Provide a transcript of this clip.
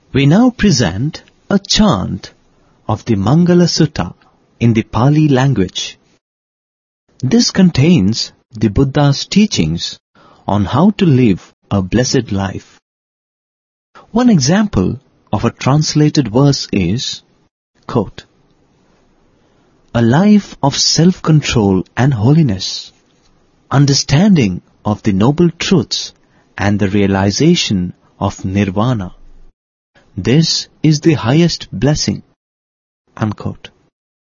We now present a chant of the Mangala Sutta in the Pali language. This contains the Buddha's teachings on how to live a blessed life. One example of a translated verse is, quote, "A life of self-control and holiness, understanding of the noble truths and the realization of nirvana. This is the highest blessing." Unquote.